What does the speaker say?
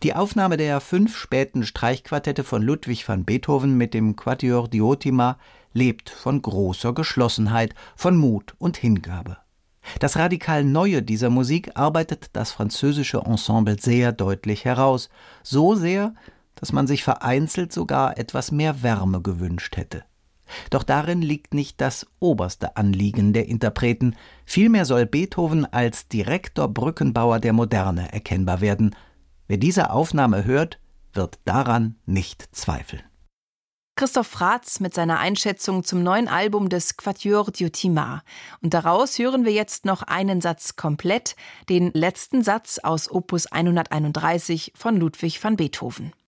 Die Aufnahme der 5 späten Streichquartette von Ludwig van Beethoven mit dem Quatuor Diotima lebt von großer Geschlossenheit, von Mut und Hingabe. Das radikal Neue dieser Musik arbeitet das französische Ensemble sehr deutlich heraus, so sehr, dass man sich vereinzelt sogar etwas mehr Wärme gewünscht hätte. Doch darin liegt nicht das oberste Anliegen der Interpreten, vielmehr soll Beethoven als direkter Brückenbauer der Moderne erkennbar werden. Wer diese Aufnahme hört, wird daran nicht zweifeln. Christoph Fratz mit seiner Einschätzung zum neuen Album des Quatuor Diotima. Und daraus hören wir jetzt noch einen Satz komplett, den letzten Satz aus Opus 131 von Ludwig van Beethoven.